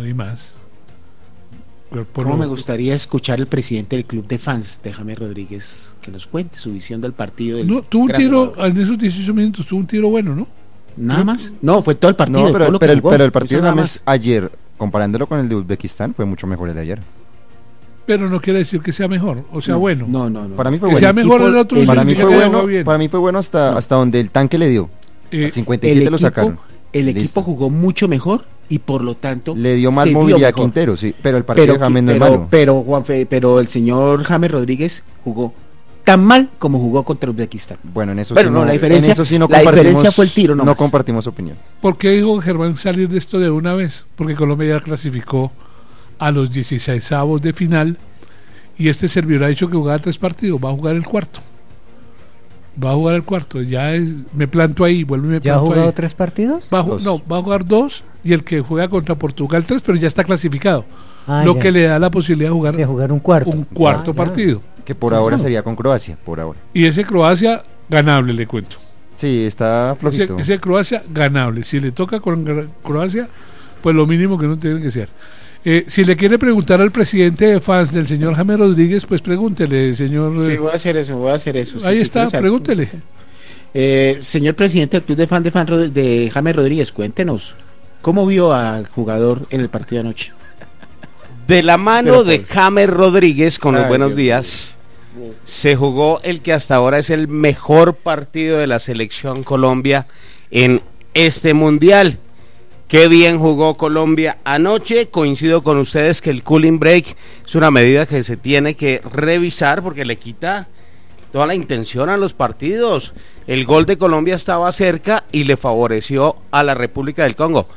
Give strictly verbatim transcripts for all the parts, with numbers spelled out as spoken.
hay más. Por, por ¿Cómo lo, me gustaría escuchar al presidente del club de fans de James Rodríguez que nos cuente su visión del partido? Del no, tuvo un gran tiro, jugador. en esos dieciocho minutos tuvo un tiro bueno, ¿no? ¿Nada más? No, fue todo el partido. No, todo pero, lo que pero, el, jugó, pero el no partido hizo de nada James más. ayer, comparándolo con el de Uzbekistán, fue mucho mejor el de ayer. Pero no quiere decir que sea mejor, o sea, No, bueno. No, no, no. Para mí fue Que bueno. sea mejor en el otro, el Para mí significa fue que bueno, va bien. para mí fue bueno hasta, No. hasta donde el tanque le dio. Eh, Al cincuenta y el siete lo equipo, sacaron. el Listo. equipo jugó mucho mejor y por lo tanto Le dio más se vio movilidad a mejor. Quintero, sí, pero el partido Pero, de James no pero, es malo. pero, Juanfe, pero el señor James Rodríguez jugó tan mal como jugó contra Uzbekistán. Bueno, en eso Bueno, sí no, no, la diferencia- en eso sí no la compartimos, diferencia fue el tiro no nomás. compartimos opinión. ¿Por qué dijo Germán salir de esto de una vez? Porque Colombia ya clasificó a los dieciseisavos de final y este servidor ha dicho que jugaba tres partidos, va a jugar el cuarto. Va a jugar el cuarto, ya es, me planto ahí, vuelvo y me ¿Ya ha planto jugado ahí. tres partidos? Va a, ju- Dos. no, va a jugar dos y el que juega contra Portugal tres, pero ya está clasificado. Ah, lo ya. que le da la posibilidad de jugar De jugar un cuarto. un cuarto Ah, ya. partido. Que por ahora sería con Croacia, por ahora. Y ese Croacia, ganable, le cuento. Sí, está Ese, flojito. ese Croacia, ganable. Si le toca con Gra- Croacia, pues lo mínimo que no tiene que ser. Eh, si le quiere preguntar al presidente de fans del señor James Rodríguez, pues pregúntele, señor. Sí, eh, voy a hacer eso, voy a hacer eso. ahí sí, está, interesante. pregúntele. Eh, señor presidente del club de fan de fan Rod- de James Rodríguez, cuéntenos, ¿cómo vio al jugador en el partido de anoche? De la mano Pero, de pues, James Rodríguez, con los ay, buenos Dios días, se jugó el que hasta ahora es el mejor partido de la selección Colombia en este mundial. Qué bien jugó Colombia anoche. Coincido con ustedes que el cooling break es una medida que se tiene que revisar porque le quita toda la intención a los partidos. El gol de Colombia estaba cerca y le favoreció a la República del Congo.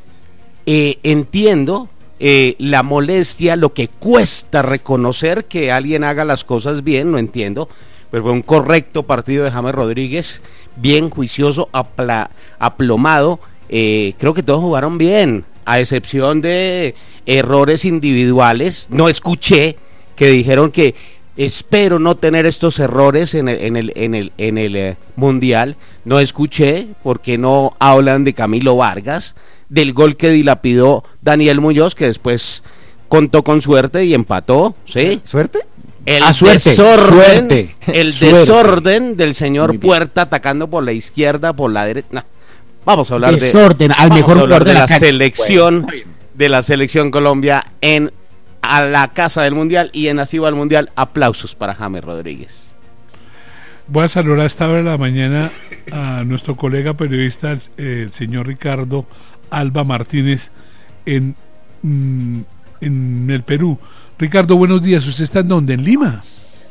Eh, entiendo eh, la molestia, lo que cuesta reconocer que alguien haga las cosas bien, no entiendo, pero fue un correcto partido de James Rodríguez, bien juicioso, apla, aplomado. Eh, creo que todos jugaron bien, a excepción de errores individuales. No escuché que dijeron que espero no tener estos errores en el, en el, en el, en el eh, mundial. No escuché porque no hablan de Camilo Vargas, del gol que dilapidó Daniel Muñoz, que después contó con suerte y empató, ¿sí? ¿Suerte? El Ah, suerte, desorden, suerte, el suerte. desorden del señor Muy bien. Puerta atacando por la izquierda, por la derecha. No. Vamos a hablar Desorden, de al vamos mejor a hablar jugador de de la la cancha. selección Bueno, de la selección Colombia en a la casa del mundial y en Así va el mundial. Aplausos para James Rodríguez. Voy a saludar a esta hora de la mañana a nuestro colega periodista, el, el señor Ricardo Alba Martínez, en, mm, en el Perú. Ricardo, buenos días. ¿Usted está en dónde? ¿En Lima?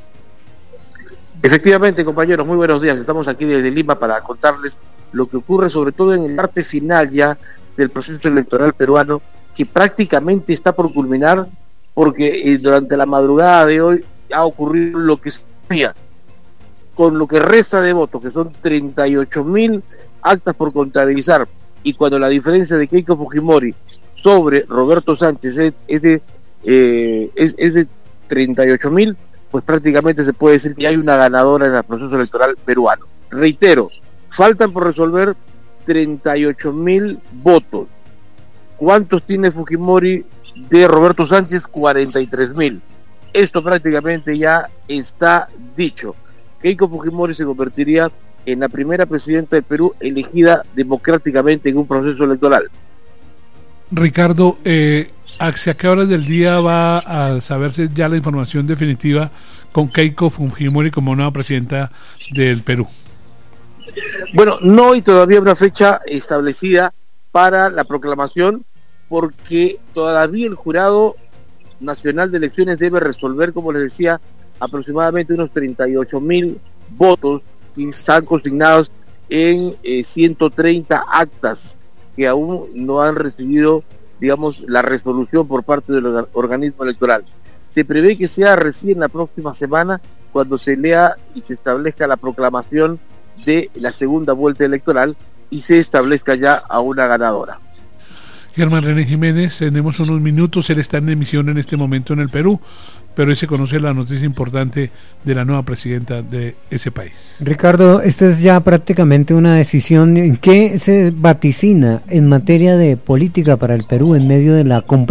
Efectivamente, compañeros, muy buenos días. Estamos aquí desde Lima para contarles lo que ocurre sobre todo en el parte final ya del proceso electoral peruano, que prácticamente está por culminar, porque eh, durante la madrugada de hoy ha ocurrido lo que se sabía, con lo que resta de votos, que son treinta y ocho mil actas por contabilizar, y cuando la diferencia de Keiko Fujimori sobre Roberto Sánchez es, es de eh, es, es de treinta y ocho mil, pues prácticamente se puede decir que hay una ganadora en el proceso electoral peruano. Reitero, faltan por resolver treinta y ocho mil votos. ¿Cuántos tiene Fujimori de Roberto Sánchez? cuarenta y tres mil. Esto prácticamente ya está dicho. Keiko Fujimori se convertiría en la primera presidenta del Perú elegida democráticamente en un proceso electoral. Ricardo, eh, ¿hacia qué horas del día va a saberse ya la información definitiva con Keiko Fujimori como nueva presidenta del Perú? Bueno, no hay todavía una fecha establecida para la proclamación, porque todavía el Jurado Nacional de Elecciones debe resolver, como les decía, aproximadamente unos treinta y ocho mil votos que están consignados en eh, ciento treinta actas que aún no han recibido, digamos, la resolución por parte del orga- organismo electoral. Se prevé que sea recién la próxima semana cuando se lea y se establezca la proclamación de la segunda vuelta electoral y se establezca ya a una ganadora. Germán René Jiménez, tenemos unos minutos, él está en emisión en este momento en el Perú, pero hoy se conoce la noticia importante de la nueva presidenta de ese país. Ricardo, esto es ya prácticamente una decisión. ¿En qué se vaticina en materia de política para el Perú en medio de la